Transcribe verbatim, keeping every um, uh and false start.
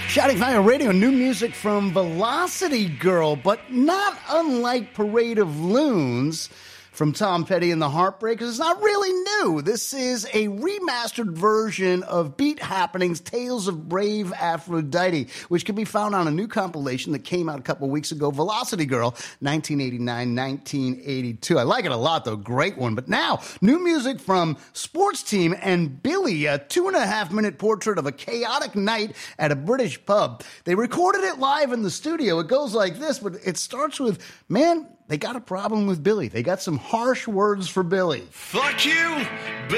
Shouting Fire Radio, new music from Velocity Girl, but not unlike Parade of Loons from Tom Petty and the Heartbreakers. It's not really new. This is a remastered version of Beat Happening's Tales of Brave Aphrodite, which can be found on a new compilation that came out a couple weeks ago, Velocity Girl, nineteen eighty-nine nineteen eighty-two. I like it a lot, though. Great one. But now, new music from Sports Team and Billy, a two and a half minute portrait of a chaotic night at a British pub. They recorded it live in the studio. It goes like this, but it starts with, man, they got a problem with Billy. They got some harsh words for Billy. Fuck you,